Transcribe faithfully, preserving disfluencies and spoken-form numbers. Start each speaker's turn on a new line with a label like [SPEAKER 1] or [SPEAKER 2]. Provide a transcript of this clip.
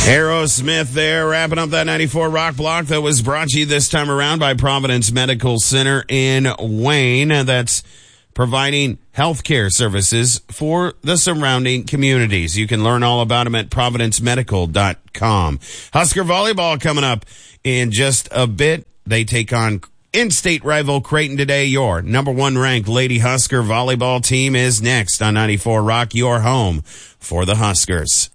[SPEAKER 1] Aerosmith there, wrapping up that ninety-four Rock Block that was brought to you this time around by Providence Medical Center in Wayne. That's providing healthcare services for the surrounding communities. You can learn all about them at providence medical dot com. Husker volleyball coming up in just a bit. They take on in-state rival Creighton today. Your number one ranked Lady Husker volleyball team is next on ninety-four Rock, your home for the Huskers.